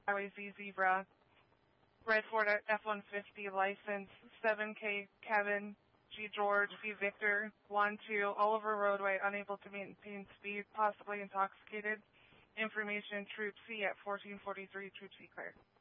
Highway Z Zebra, Red Ford F-150 license, 7K Kevin, G George, V Victor, 1-2, Oliver Roadway, unable to maintain speed, possibly intoxicated. Information, Troop C at 1443, Troop C cleared.